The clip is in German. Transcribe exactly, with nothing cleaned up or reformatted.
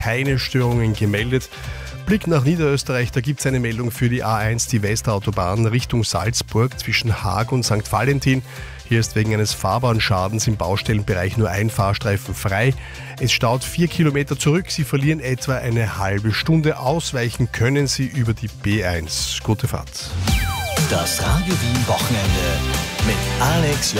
keine Störungen gemeldet. Blick nach Niederösterreich, da gibt es eine Meldung für die A eins, die Westautobahn Richtung Salzburg zwischen Haag und Sankt Valentin. Hier ist wegen eines Fahrbahnschadens im Baustellenbereich nur ein Fahrstreifen frei. Es staut vier Kilometer zurück. Sie verlieren etwa eine halbe Stunde. Ausweichen können Sie über die B eins. Gute Fahrt. Das Radio Wien Wochenende mit Alex